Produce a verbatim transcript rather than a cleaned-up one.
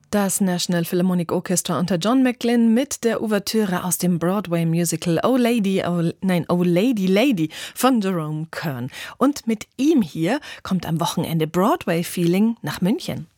Das National Philharmonic Orchestra unter John McGlynn mit der Ouvertüre aus dem Broadway-Musical Oh Lady, oh, nein, Oh Lady, Lady von Jerome Kern. Und mit ihm hier kommt am Wochenende Broadway-Feeling nach München.